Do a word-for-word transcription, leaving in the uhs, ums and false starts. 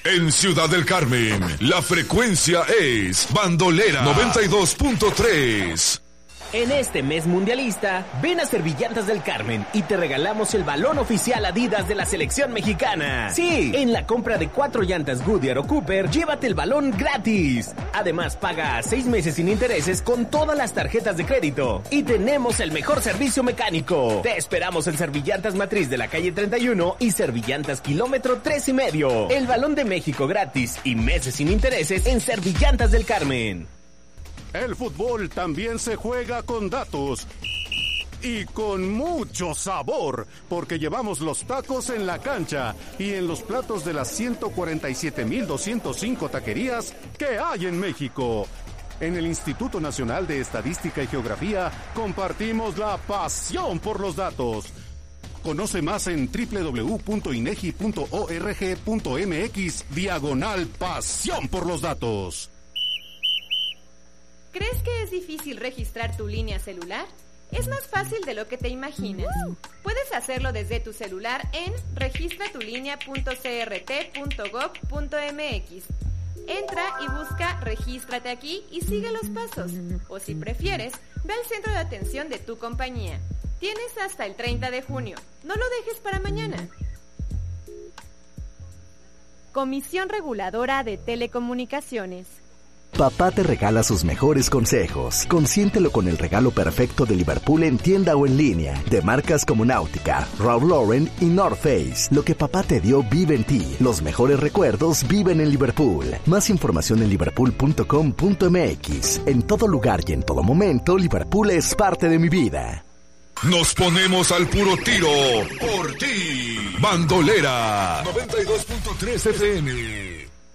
En Ciudad del Carmen, la frecuencia es Bandolera noventa y dos punto tres. En este mes mundialista, ven a Servillantas del Carmen y te regalamos el balón oficial Adidas de la selección mexicana. Sí, en la compra de cuatro llantas Goodyear o Cooper, llévate el balón gratis. Además, paga a seis meses sin intereses con todas las tarjetas de crédito. Y tenemos el mejor servicio mecánico. Te esperamos en Servillantas Matriz de la calle treinta y uno y Servillantas Kilómetro tres y medio. El balón de México gratis y meses sin intereses en Servillantas del Carmen. El fútbol también se juega con datos y con mucho sabor, porque llevamos los tacos en la cancha y en los platos de las ciento cuarenta y siete mil doscientos cinco taquerías que hay en México. En el Instituto Nacional de Estadística y Geografía compartimos la pasión por los datos. Conoce más en doble u doble u doble u punto inegi punto org punto mx diagonal pasión por los datos. ¿Crees que es difícil registrar tu línea celular? Es más fácil de lo que te imaginas. Puedes hacerlo desde tu celular en registra tu línea punto c r t punto gov punto m x. Entra y busca Regístrate aquí y sigue los pasos. O si prefieres, ve al centro de atención de tu compañía. Tienes hasta el treinta de junio. No lo dejes para mañana. Comisión Reguladora de Telecomunicaciones. Papá te regala sus mejores consejos. Consiéntelo con el regalo perfecto de Liverpool en tienda o en línea. De marcas como Náutica, Ralph Lauren y North Face. Lo que papá te dio vive en ti. Los mejores recuerdos viven en Liverpool. Más información en liverpool punto com punto m x. En todo lugar y en todo momento, Liverpool es parte de mi vida. Nos ponemos al puro tiro por ti. Bandolera noventa y dos punto tres F M.